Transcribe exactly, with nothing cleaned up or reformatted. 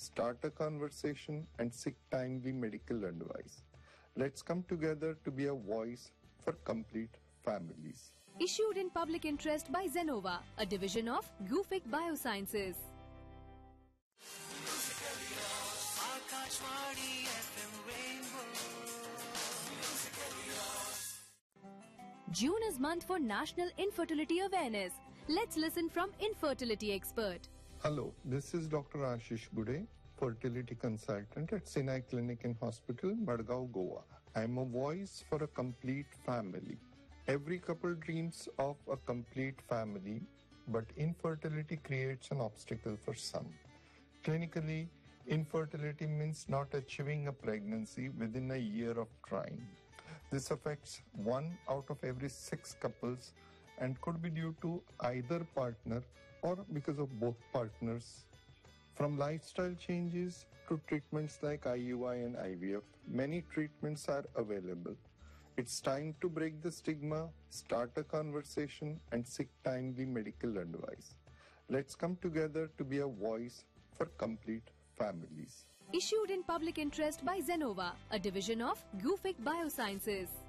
start a conversation, and seek timely medical advice. Let's come together to be a voice for complete families. Issued in public interest by Zenova, a division of Gufic Biosciences. June is month for National Infertility Awareness. Let's listen from infertility expert. Hello, this is Doctor Ashish Gude, fertility consultant at Sinai Clinic and Hospital, Madgaon, Goa. I am a voice for a complete family. Every couple dreams of a complete family, but infertility creates an obstacle for some. Clinically, infertility means not achieving a pregnancy within a year of trying. This affects one out of every six couples and could be due to either partner or because of both partners. From lifestyle changes to treatments like I U I and I V F, many treatments are available. It's time to break the stigma, start a conversation, and seek timely medical advice. Let's come together to be a voice for complete families. Issued in public interest by Zenova, a division of Gufic Biosciences.